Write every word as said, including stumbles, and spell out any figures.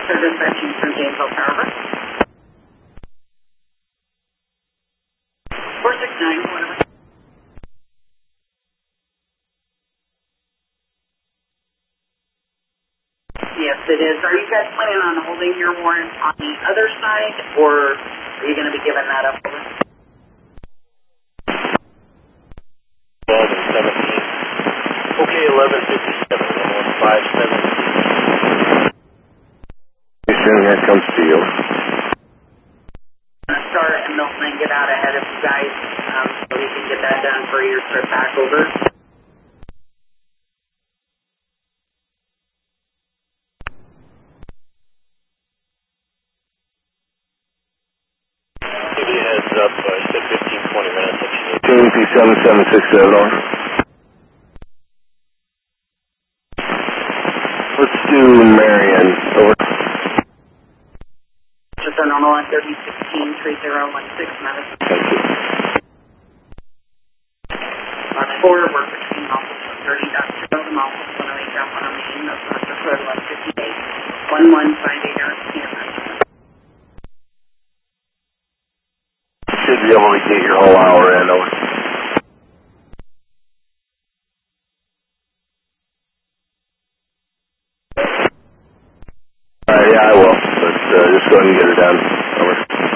for dispatching from Janesville Tower. four six nine, whatever. Yes, it is. Are you guys planning on holding your warrant on the other side, or are you going to be giving that up? twelve and seventeen. Okay, eleven fifty-seven, one five seven. Here comes Steel. Start and Milton get out ahead of you guys um, so we can get that done for your trip back over. Give you a heads up, uh, you said fifteen, twenty minutes if you need. T P seven seven six seven on. Let's do Marion. Over. Just a normal on thirty sixteen three zero one six minutes. Thank you. Box four, we're between office thirty dot zero and office one oh eight dot one on Main, that's not the code one fifty-eight. one one five eight Eric Cameron. Should be able to get your whole hour in. Over. Uh, yeah, I will. But uh, just go ahead and get it done.